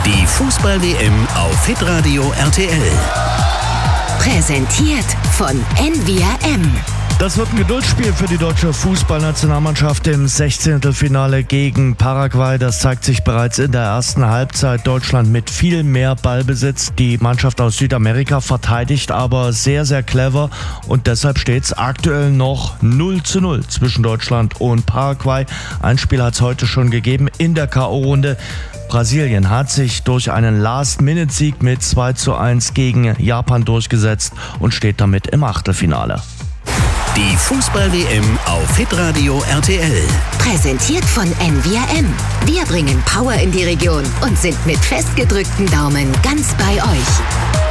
Die Fußball-WM auf Hitradio RTL. Präsentiert von NVRM. Das wird ein Geduldsspiel für die deutsche Fußballnationalmannschaft im 16. Finale gegen Paraguay. Das zeigt sich bereits in der ersten Halbzeit. Deutschland mit viel mehr Ballbesitz. Die Mannschaft aus Südamerika verteidigt aber sehr, sehr clever. Und deshalb steht es aktuell noch 0:0 zwischen Deutschland und Paraguay. Ein Spiel hat es heute schon gegeben in der K.O.-Runde. Brasilien hat sich durch einen Last-Minute-Sieg mit 2:1 gegen Japan durchgesetzt und steht damit im Achtelfinale. Die Fußball-WM auf Hitradio RTL. Präsentiert von NVRM. Wir bringen Power in die Region und sind mit festgedrückten Daumen ganz bei euch.